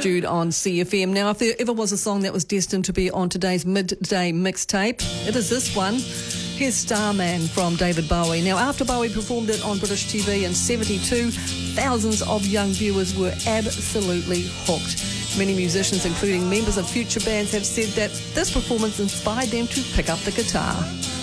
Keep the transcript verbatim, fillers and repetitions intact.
Jude on C F M. Now, if there ever was a song that was destined to be on today's midday mixtape, it is this one. Here's Starman from David Bowie. Now, after Bowie performed it on British T V in seventy-two, thousands of young viewers were absolutely hooked. Many musicians, including members of future bands, have said that this performance inspired them to pick up the guitar.